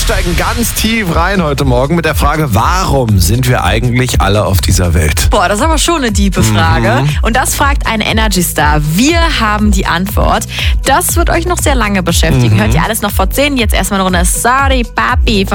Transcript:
steigen ganz tief rein heute Morgen mit der Frage, warum sind wir eigentlich alle auf dieser Welt? Boah, das ist aber schon eine diepe Frage. Und das fragt ein Energy Star. Wir haben die Antwort. Das wird euch noch sehr lange beschäftigen. Hört ihr alles noch vor 10? Jetzt erstmal eine Runde Sorry Papi von